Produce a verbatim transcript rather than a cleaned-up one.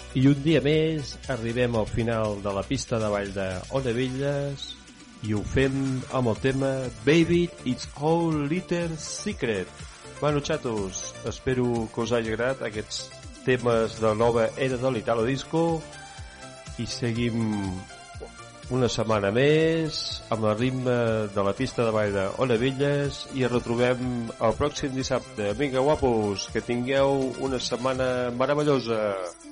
I un dia més arribem al final de la pista de ball de Ona Velles i ho fem amb el tema Baby It's All Little Secret. Bueno, xatos, espero que us hagi agradat aquests temes de nova era de l'Italo Disco i seguim una setmana més amb el ritme de la pista de ball de Ona Velles i ens retrobem el pròxim dissabte. Vinga, guapos, que tingueu una setmana meravellosa.